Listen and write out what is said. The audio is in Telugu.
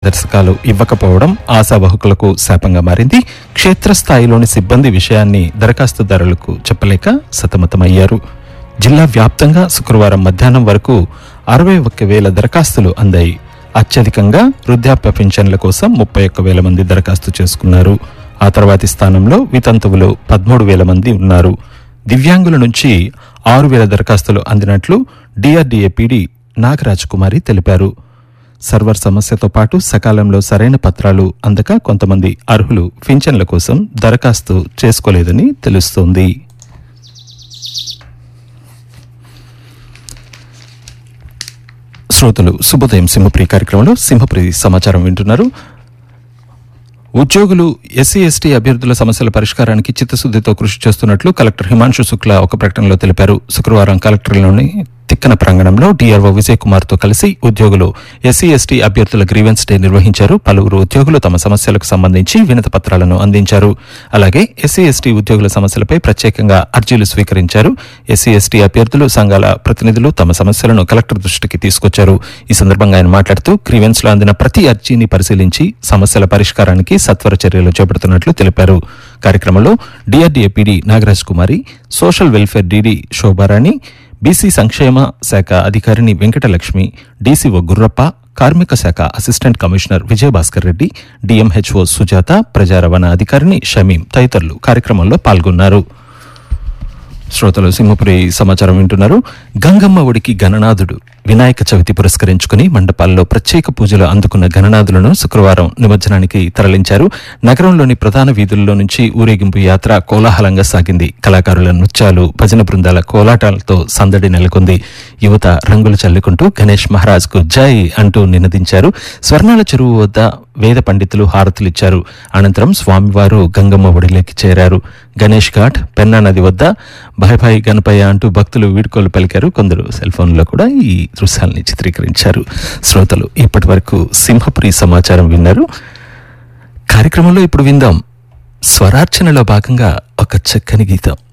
మార్గదర్శకాలు ఇవ్వకపోవడం ఆశావాహకులకు శాపంగా మారింది. క్షేత్రస్థాయిలోని సిబ్బంది విషయాన్ని దరఖాస్తుదారులకు చెప్పలేక సతమతమయ్యారు. జిల్లా వ్యాప్తంగా శుక్రవారం మధ్యాహ్నం వరకు 61,000 దరఖాస్తులు అందాయి. అత్యధికంగా వృద్ధాప్య పింఛన్ల కోసం 31,000 మంది దరఖాస్తు చేసుకున్నారు. ఆ తర్వాతి స్థానంలో వితంతువులు 13,000 మంది ఉన్నారు. దివ్యాంగుల నుంచి 6,000 దరఖాస్తులు అందినట్లు డిఆర్డీఏ పీడీ నాగరాజ్ కుమారి తెలిపారు. సర్వర్ సమస్యతో పాటు సకాలంలో సరైన పత్రాలు అందక కొంతమంది అర్హులు పింఛన్ల కోసం దరఖాస్తు చేసుకోలేదని తెలుస్తోంది. శ్రోతలు శుభోదయం సింహప్రియ కార్యక్రమంలో సింహప్రియ సమాచారం వింటున్నారు. ఉద్యోగులు ఎస్సీ ఎస్టీ అభ్యర్థుల సమస్యల పరిష్కారానికి చిత్తశుద్దితో కృషి చేస్తున్నట్లు కలెక్టర్ హిమాంశు శుక్లా ఒక ప్రకటనలో తెలిపారు. శుక్రవారం కలెక్టర్లోని తిక్కన ప్రాంగణంలో డీఆర్ఓ విజయ్ కుమార్ తో కలిసి ఉద్యోగులు ఎస్సీ ఎస్టీ అభ్యర్థుల గ్రీవెన్స్ డే నిర్వహించారు. పలువురు ఉద్యోగులు తమ సమస్యలకు సంబంధించి వినతి పత్రాలను అందించారు. అలాగే ఎస్సీ ఎస్టీ ఉద్యోగుల సమస్యలపై ప్రత్యేకంగా అర్జీలు స్వీకరించారు. ఎస్సీ ఎస్టీ అభ్యర్థులు సంఘాల ప్రతినిధులు తమ సమస్యలను కలెక్టర్ దృష్టికి తీసుకొచ్చారు. ఈ సందర్భంగా ఆయన మాట్లాడుతూ గ్రీవెన్స్ లో అందిన ప్రతి అర్జీని పరిశీలించి సమస్యల పరిష్కారానికి సత్వర చర్యలు చేపడుతున్నట్లు తెలిపారు. కార్యక్రమంలో డిఆర్డీఏ పీడీ నాగరాజ్ కుమారి, social welfare DD Shobharani, BC సంక్షేమ శాఖ అధికారిని వెంకటలక్ష్మి, డీసీఓ గుర్రప్ప, కార్మిక శాఖ assistant commissioner Vijayabhaskar Reddy, DMHO Sujatha, ప్రజా రవాణా అధికారిని షమీం తదితరులు కార్యక్రమంలో పాల్గొన్నారు. శ్రోతలు సింహపురి సమాచారం వింటున్నారు. గంగమ్మ ఒడికి గణనాథుడు వినాయక చవితి పురస్కరించుకుని మండపాల్లో ప్రత్యేక పూజలు అందుకున్న గణనాథులను శుక్రవారం నిమజ్జనానికి తరలించారు. నగరంలోని ప్రధాన వీధుల్లో నుంచి ఊరేగింపు యాత్ర కోలాహలంగా సాగింది. కళాకారుల నృత్యాలు, భజన బృందాల కోలాటాలతో సందడి నెలకొంది. యువత రంగులు చల్లుకుంటూ గణేష్ మహారాజ్ కు జై అంటూ నినదించారు. స్వర్ణాల చెరువు వద్ద వేద పండితులు హారతులిచ్చారు. అనంతరం స్వామివారు గంగమ్మ ఒడిలోకి చేరారు. గణేష్ ఘాట్, పెన్నా నది వద్ద భాయ్ గణపయ్య అంటూ భక్తులు వీడ్కోలు పలికారు. కొందరు సెల్ ఫోన్లో కూడా ఈ దృశ్యాలని చిత్రీకరించారు. శ్రోతలు ఇప్పటి వరకు సింహపురి సమాచారం విన్నారు. కార్యక్రమంలో ఇప్పుడు విందాం స్వరార్చనలో భాగంగా ఒక చక్కని గీతం.